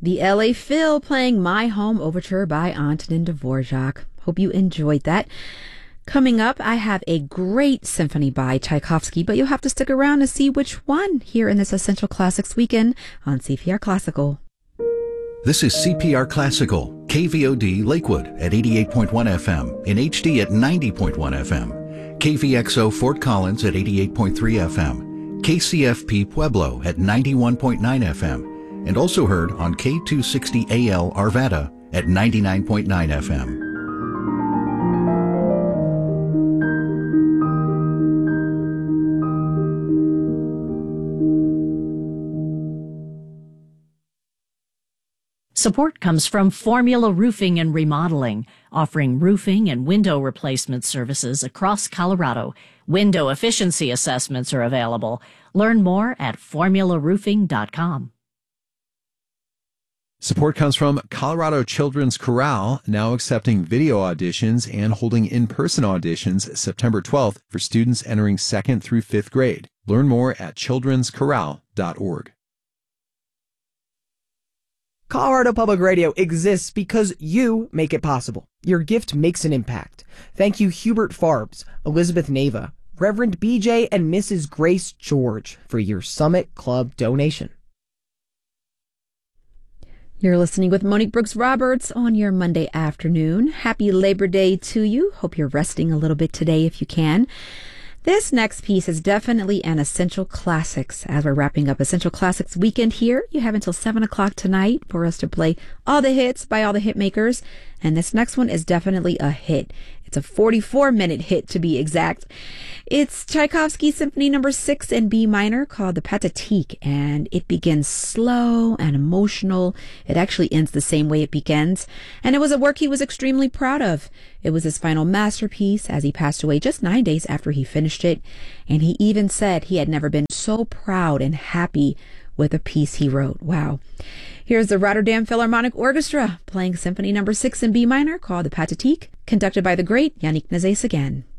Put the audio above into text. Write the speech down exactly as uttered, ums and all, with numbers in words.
The L A Phil playing My Home Overture by Antonin Dvorak. Hope you enjoyed that. Coming up, I have a great symphony by Tchaikovsky, but you'll have to stick around to see which one here in this Essential Classics weekend on C P R Classical. This is C P R Classical, K V O D Lakewood at eighty-eight point one F M, in H D at ninety point one F M, K V X O Fort Collins at eighty-eight point three F M, K C F P Pueblo at ninety-one point nine F M, and also heard on K two sixty A L Arvada at ninety-nine point nine F M. Support comes from Formula Roofing and Remodeling, offering roofing and window replacement services across Colorado. Window efficiency assessments are available. Learn more at formula roofing dot com. Support comes from Colorado Children's Chorale, now accepting video auditions and holding in-person auditions September twelfth for students entering second through fifth grade. Learn more at children's chorale dot org. Colorado Public Radio exists because you make it possible. Your gift makes an impact. Thank you Hubert Farbs, Elizabeth Nava, Reverend B J, and Missus Grace George for your Summit Club donation. You're listening with Monique Brooks Roberts on your Monday afternoon. Happy Labor Day to you. Hope you're resting a little bit today if you can. This next piece is definitely an Essential Classics. As we're wrapping up Essential Classics weekend here, you have until seven o'clock tonight for us to play all the hits by all the hit makers. And this next one is definitely a hit. It's a forty-four minute hit to be exact. It's Tchaikovsky Symphony Number Six in B minor called the Pathetique, and it begins slow and emotional. It actually ends the same way it begins, and it was a work he was extremely proud of. It was his final masterpiece as he passed away just nine days after he finished it, and he even said he had never been so proud and happy with a piece he wrote. Wow. Here's the Rotterdam Philharmonic Orchestra playing Symphony Number Six in B minor called the Pathetique, conducted by the great Yannick Nézet again.